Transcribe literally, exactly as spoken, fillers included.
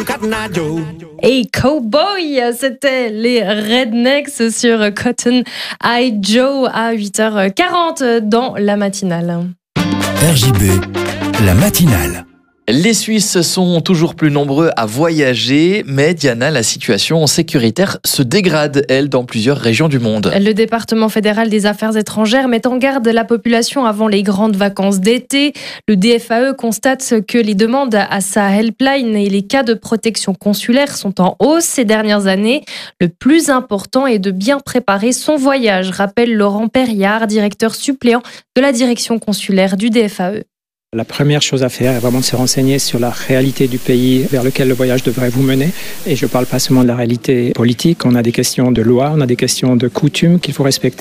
Et Cowboy, c'était les Rednecks sur Cotton Eye Joe à huit heures quarante dans la matinale. R J B, la matinale. Les Suisses sont toujours plus nombreux à voyager, mais Diana, la situation sécuritaire se dégrade, elle, dans plusieurs régions du monde. Le département fédéral des affaires étrangères met en garde la population avant les grandes vacances d'été. Le D F A E constate que les demandes à sa helpline et les cas de protection consulaire sont en hausse ces dernières années. Le plus important est de bien préparer son voyage, rappelle Laurent Perriard, directeur suppléant de la direction consulaire du D F A E. La première chose à faire est vraiment de se renseigner sur la réalité du pays vers lequel le voyage devrait vous mener. Et je ne parle pas seulement de la réalité politique, on a des questions de loi, on a des questions de coutumes qu'il faut respecter.